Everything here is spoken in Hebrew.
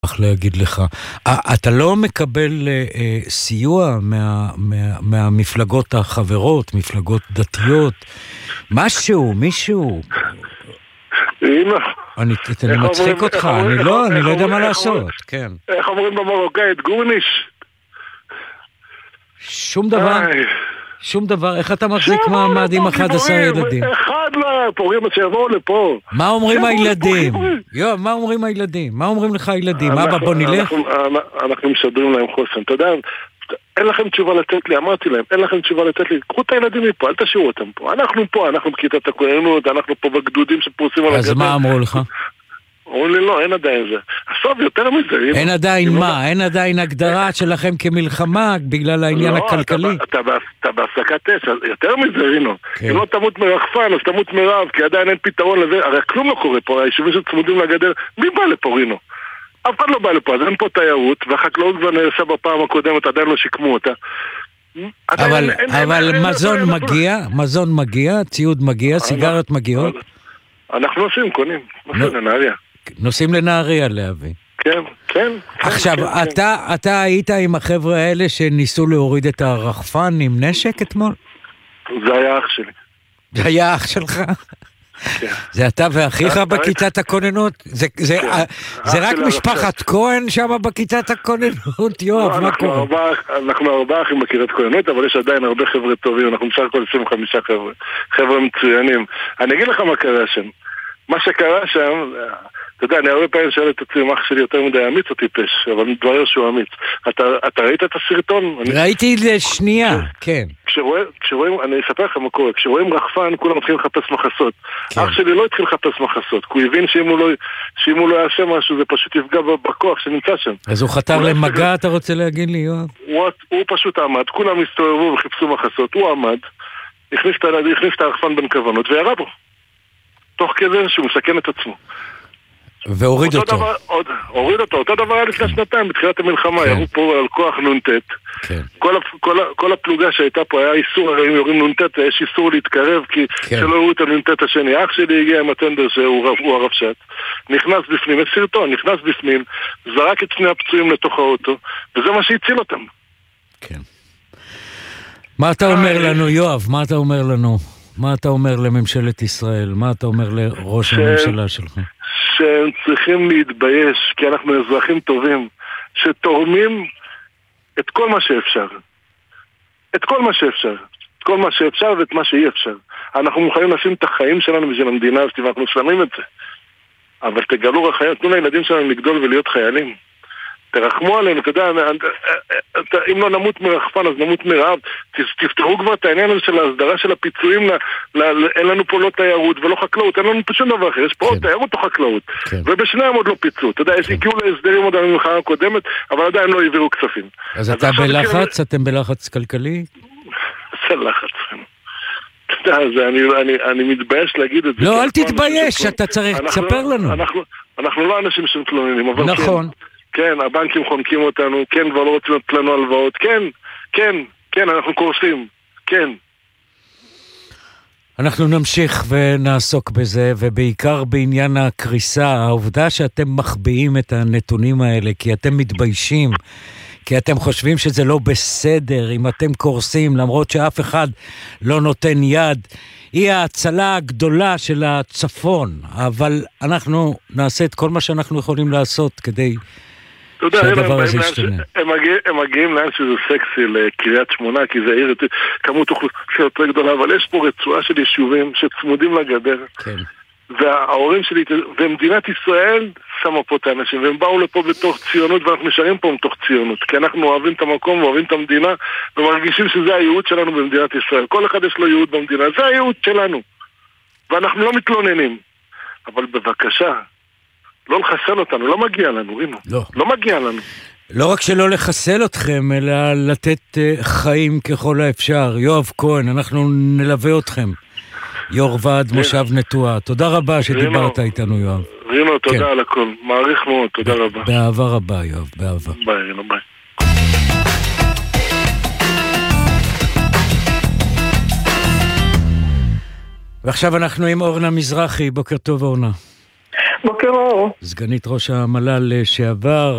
איך להגיד לך, אתה לא מקבל סיוע מהמפלגות החברות, מפלגות דתיות, מישהו? אני מצחיק אותך, אני לא יודע מה לעשות, כן. איך אומרים במרוקאית, גורניש? שום דבר, איך אתה מחזיק מעמד עם 11 ילדים? אחד לפורים שיבואו לפה. מה אומרים הילדים? מה אומרים הילדים? מה אומרים לך הילדים? אבא בוא נלך? אנחנו משדרים להם חוסן, אתה יודע, אין לכם תשובה לתת לי, אמרתי להם, אין לכם תשובה לתת לי, קחו את הילדים מפה, אל תשאירו אותם פה. אנחנו פה, אנחנו בכיתת הכוננות, אנחנו פה בגדודים שפורסים על הגדר. אז מה אמרו לך? אמרו לי לא, אין עדיין זה. עכשיו יותר מזה. אין עדיין מה? אין עדיין הגדרה שלכם כמלחמה בגלל העניין הכלכלי? אתה בהפסקת אש, יותר מזה, רינו. אם לא תמות מרחפן, אז תמות מרעב, כי עדיין אין פתרון לזה. הרי כלום לא קורה פה, היישובים שצמודים לגדר, מי בא לפה, רינו? אף אחד לא בא לפה, אז אין פה תיירות, והחקלאות כבר נעשה בפעם הקודמת, עדיין לא שיקמו אותה. אבל מזון מגיע, ציוד מגיע, סיגריות מגיעות? אנחנו קונים, נוסעים לנהריה. נוסעים לנהריה להביא. כן. עכשיו, אתה היית עם החבר'ה האלה שניסו להוריד את הרחפן עם נשק אתמול? זה היה אח שלי. זה היה אח שלך? זה אתה ואחיך בכיתת הכוננות? זה רק משפחת כהן שם בכיתת הכוננות? יואב, מה קורה? אנחנו 4 אחים בכיתת כוננות, אבל יש עדיין הרבה חבר'ה טובים, אנחנו בסך הכל 25 חבר'ה מצוינים. אני אגיד לך מה קרה שם. מה שקרה שם, אתה יודע, אני הרבה פעמים שואל את עצמי, אח שלי יותר מדי אמיץ או טיפש, אבל מתברר שהוא אמיץ. אתה ראית את הסרטון? ראיתי לשנייה, כן. כשרואים, אני אספר לך מה קורה, כשרואים רחפן, כולם מתחילים לחפש מחסות. אח שלי לא התחיל לחפש מחסות, כי הוא הבין שאם הוא לא יעשה משהו, זה פשוט יפגע בכוח שנמצא שם. אז הוא חתר למגע, אתה רוצה להגיד לי, יואב? הוא פשוט עמד, כולם הסתובבו וחיפשו מחסות, הוא עמד, הכניס את הרחפן בין כוונות וירה בו. תוך כזה שהוא מסכן את עצמו. והוריד אותו. הוריד אותו. אותו דבר היה לפני שנתיים, בתחילת המלחמה, ירו פה על כוח נונטט. כל הפלוגה שהייתה פה היה איסור, הרי אם יורים נונטט, יש איסור להתקרב, כי שלא יראו את הנונטט השני. אח שלי הגיע עם הטנדר שהוא הרבש"ץ, נכנס בפנים, את סרטון, נכנס בפנים, זרק את שני הפצועים לתוך האוטו, וזה מה שהציל אותם. כן. מה אתה אומר לנו, יואב? מה אתה אומר לנו? מה אתה אומר לממשלת ישראל? מה אתה אומר לראש הממשלה שלך? שהם צריכים להתבייש, כי אנחנו אזרחים טובים, שתורמים את כל מה שאפשר. את כל מה שאפשר. את כל מה שאפשר ואת מה שאי אפשר. אנחנו מוכנים לשים את החיים שלנו בשביל המדינה, ואנחנו שמים את זה. אבל תגלו רחיים, תנו לילדים שלנו לגדול ולהיות חיילים. תרחמו עלינו, אתה יודע, אם לא נמות מרחפן, אז נמות מרעב. תפתרו כבר את העניין הזה של ההסדרה של הפיצויים, אין לנו פה לא תיירות ולא חקלאות, אין לנו פה שום דבר אחר, יש פה עוד תיירות או חקלאות, ובשניהם עוד לא פיצו, אתה יודע, הגיעו להסדרים עוד המלחמה הקודמת, אבל עדיין לא העבירו כספים. אז אתה בלחץ? אתם בלחץ כלכלי? זה לחץ. אתה יודע, אני מתבייש להגיד את זה. לא, אל תתבייש, אתה צריך, תספר לנו. אנחנו לא אנשים שמתלוננים, אבל נכון. כן, הבנקים חונקים אותנו, כן, כבר לא רוצים לתת לנו הלוואות, כן, אנחנו קורסים, כן. אנחנו נמשיך ונעסוק בזה, ובעיקר בעניין הקריסה, העובדה שאתם מחביאים את הנתונים האלה, כי אתם מתביישים, כי אתם חושבים שזה לא בסדר, אם אתם קורסים, למרות שאף אחד לא נותן יד, היא ההצלה הגדולה של הצפון, אבל אנחנו נעשה את כל מה שאנחנו יכולים לעשות כדי שהדבר הזה ישתנה. הם מגיעים לאן שזה סקסי לקריית שמונה, כי זה עיר כמות אוכלוסייה יותר גדולה, אבל יש פה רצועה של יישובים שצמודים לגדר. כן. וההורים שלי, ומדינת ישראל שמה פה את האנשים, והם באו לפה בתוך ציונות, ואנחנו נשארים פה בתוך ציונות, כי אנחנו אוהבים את המקום, אוהבים את המדינה, ומרגישים שזה הייעוד שלנו במדינת ישראל. כל אחד יש לו ייעוד במדינה, זה הייעוד שלנו. ואנחנו לא מתלוננים. אבל בבקשה, לא לחסל אותנו, לא מגיע לנו, רינו. לא מגיע לנו. לא רק שלא לחסל אתכם, אלא לתת חיים ככל האפשר. יואב כהן, אנחנו נלווה אתכם. יו"ר ועד מושב נטועה. תודה רבה שדיברת איתנו, יואב. רינו, תודה על הכל. מעריך מאוד, תודה רבה. באהבה רבה, יואב, באהבה. ביי, רינו, ביי. ועכשיו אנחנו עם אורנה מזרחי. בוקר טוב, אורנה. בוקר שלום. סגנית ראש המל"ל לשעבר,